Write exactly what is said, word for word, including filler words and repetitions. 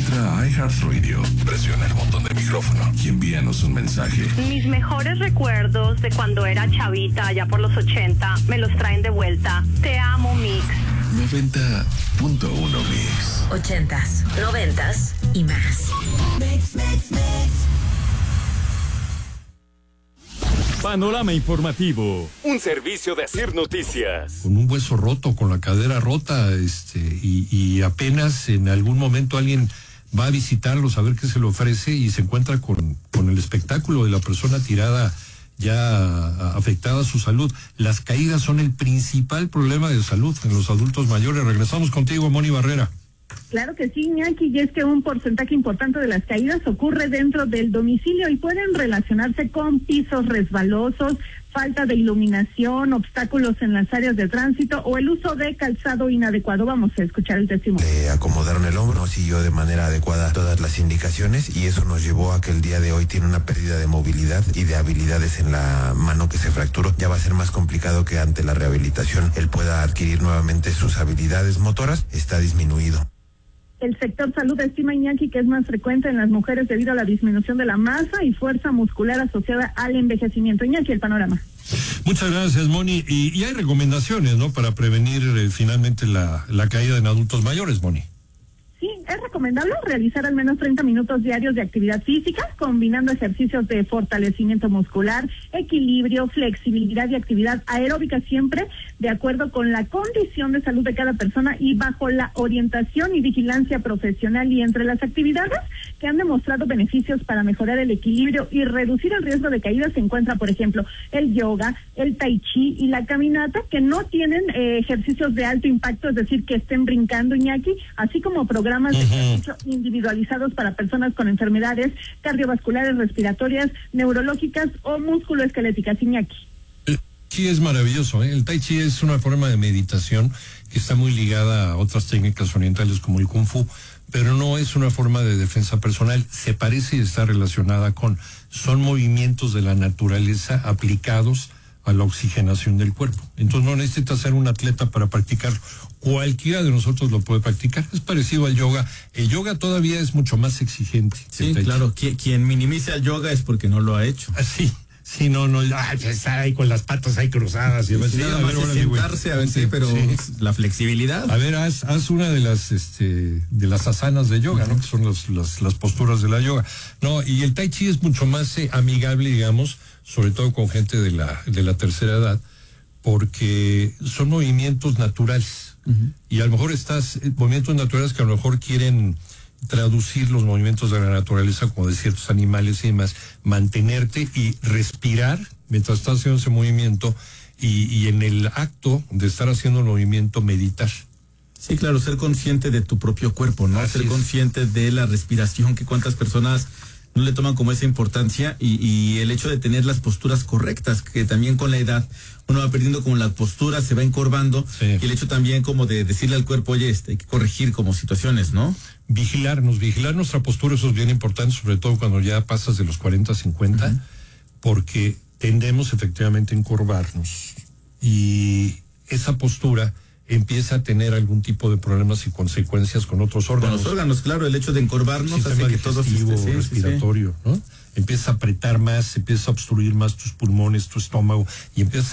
Entra a iHeartRadio, presiona el botón de micrófono y envíanos un mensaje. Mis mejores recuerdos de cuando era chavita, allá por los ochenta, me los traen de vuelta. Te amo, Mix. noventa punto uno Mix. Ochentas, noventas y más. Mix, mix, mix. Panorama Informativo, un servicio de Asir Noticias. Con un hueso roto, con la cadera rota, este, y, y apenas en algún momento alguien va a visitarlos a ver qué se le ofrece y se encuentra con, con el espectáculo de la persona tirada, ya afectada a su salud. Las caídas son el principal problema de salud en los adultos mayores. Regresamos contigo, Moni Barrera. Claro que sí, Iñaki, y es que un porcentaje importante de las caídas ocurre dentro del domicilio y pueden relacionarse con pisos resbalosos, falta de iluminación, obstáculos en las áreas de tránsito o el uso de calzado inadecuado. Vamos a escuchar el testimonio. Le acomodaron el hombro, no siguió de manera adecuada todas las indicaciones y eso nos llevó a que el día de hoy tiene una pérdida de movilidad y de habilidades en la mano que se fracturó. Ya va a ser más complicado que ante la rehabilitación él pueda adquirir nuevamente sus habilidades motoras, está disminuido. El sector salud estima, Iñaki, que es más frecuente en las mujeres debido a la disminución de la masa y fuerza muscular asociada al envejecimiento. Iñaki, el panorama. Muchas gracias, Moni. Y, y hay recomendaciones, ¿no?, para prevenir eh, finalmente la, la caída en adultos mayores, Moni. Sí, es recomendable realizar al menos treinta minutos diarios de actividad física, combinando ejercicios de fortalecimiento muscular, equilibrio, flexibilidad y actividad aeróbica, siempre de acuerdo con la condición de salud de cada persona y bajo la orientación y vigilancia profesional. Y entre las actividades que han demostrado beneficios para mejorar el equilibrio y reducir el riesgo de caída se encuentra, por ejemplo, el yoga, el tai chi y la caminata, que no tienen eh, ejercicios de alto impacto, es decir, que estén brincando, Iñaki, así como programas programas de ejercicio individualizados para personas con enfermedades cardiovasculares, respiratorias, neurológicas o musculoesqueléticas. Iñaki. El tai chi es maravilloso, ¿eh? El tai chi es una forma de meditación que está muy ligada a otras técnicas orientales como el kung fu, pero no es una forma de defensa personal. Se parece y está relacionada con, son movimientos de la naturaleza aplicados a la oxigenación del cuerpo. Entonces no necesitas ser un atleta para practicarlo. Cualquiera de nosotros lo puede practicar. Es parecido al yoga. El yoga todavía es mucho más exigente. Sí, claro. Quien, quien minimiza el yoga es porque no lo ha hecho. Así. Sí, no, no, ah, está ahí con las patas ahí cruzadas. Y sí, sí, nada más es sentarse, a ver, sí, pero sí, la flexibilidad. A ver, haz, haz una de las, este, de las asanas de yoga, uh-huh. ¿no? Que son los, los, las posturas de la yoga. No, y el tai chi es mucho más eh, amigable, digamos, sobre todo con gente de la, de la tercera edad, porque son movimientos naturales. Uh-huh. Y a lo mejor estás, eh, movimientos naturales que a lo mejor quieren traducir los movimientos de la naturaleza como de ciertos animales y demás, mantenerte y respirar mientras estás haciendo ese movimiento y, y en el acto de estar haciendo el movimiento meditar. Sí, claro, ser consciente de tu propio cuerpo, ¿no? Así ser es. Consciente de la respiración, que cuántas personas no le toman como esa importancia y, y el hecho de tener las posturas correctas, que también con la edad uno va perdiendo como la postura, se va encorvando, sí. Y el hecho también como de decirle al cuerpo, oye, este, hay que corregir como situaciones, ¿no? Vigilarnos, vigilar nuestra postura, eso es bien importante, sobre todo cuando ya pasas de los cuarenta a cincuenta, uh-huh. Porque tendemos efectivamente a encorvarnos y esa postura empieza a tener algún tipo de problemas y consecuencias con otros órganos. Con los órganos, claro, el hecho de encorvarnos hace que todo esté respiratorio, sí, sí. ¿no? Empieza a apretar más, empieza a obstruir más tus pulmones, tu estómago y empieza